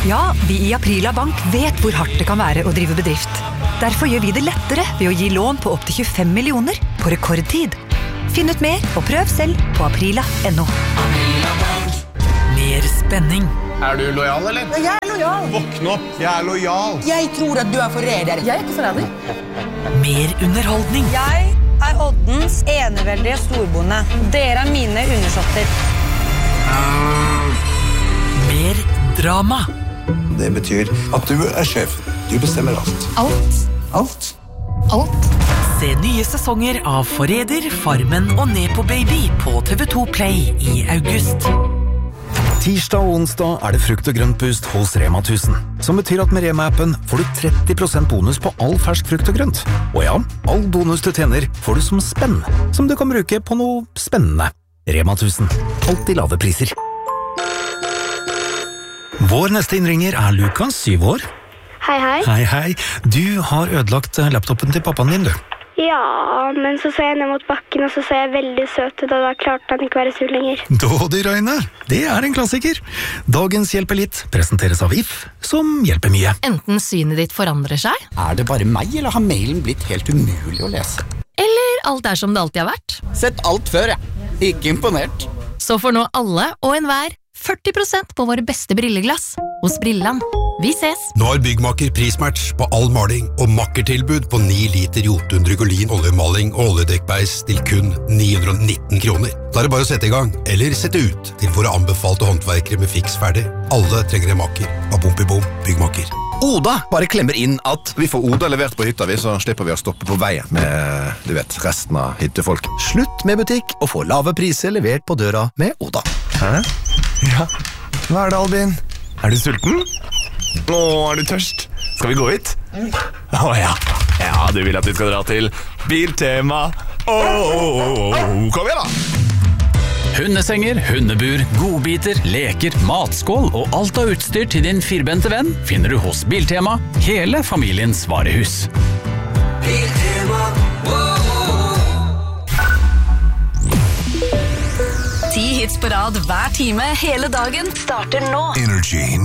Ja, vi i Aprila Bank vet hvor hardt det kan være å drive bedrift. Derfor gjør vi det lettere ved å gi lån på opp til 25 millioner på rekordtid. Finn ut mer og prøv selv på aprila.no. Mer spenning. Du lojal, eller? Jeg lojal. Våkn opp, jeg lojal. Jeg tror at du forræder. Jeg ikke forræder. Mer underholdning. Jeg Oddens eneveldige storbonde. Dere mine undersåtter. Mer drama. Det betyr at du sjef. Du bestemmer alt. Alt. Se nye sesonger av Forræder, Farmen og Nepo Baby på TV2 Play i august. Tirsdag og onsdag det frukt- og grøntboost hos Rema 1000, som betyr at med Rema-appen får du 30% bonus på all fersk frukt og grønt. Og ja, all bonus du tjener får du som spenn, som du kan bruke på noe spennende. Rema 1000, alltid lave priser. Vår neste innringer Lukas, 7 år. Hei. Hei. Du har ødelagt laptopen til pappaen din, du. Ja, men så jeg ned mot bakken, og så jeg veldig søt ut, og da klarte han ikke være sur lenger. Dådyr øyne, det en klassiker. Dagens Hjelper litt presenteres av If, som hjelper mye. Enten synet ditt forandrer seg, det bare meg, eller har mailen blitt helt umulig å lese? eller alt som det alltid har vært. Sett alt før, jeg. Ikke imponert. Så får nå alle og enhver 40% på våre beste brilleglass hos Brilland. Vi ses! Nå har Byggmaker prismatch på all maling og makkertilbud på 9 liter Jotun Drygolin oljemaling og oljedekkbeis til kun 919 kroner. Da det bare å sette i gang, eller sette ut til våre anbefalte håndverkere med fiks ferdig. Alle trenger en maker. Bom, Byggmaker. Oda bare klemmer inn at vi får Oda levert på hytta, så slipper vi å stoppe på veien med, resten av hyttefolk. Slutt med butikk og få lave priser levert på døra med Oda. Hæ? Ja, hva det, Albin? Du sulten? Nå du tørst? Skal vi gå hit? Ja. Ja, du vil at vi skal dra til Biltema. Kom igjen da! Hundesenger, hundebur, godbiter, leker, matskål og alt av utstyr til din firbente venn finner du hos Biltema, hele familiens varehus. Biltema, 10 hits på rad hver time, hele dagen starter nå. Energy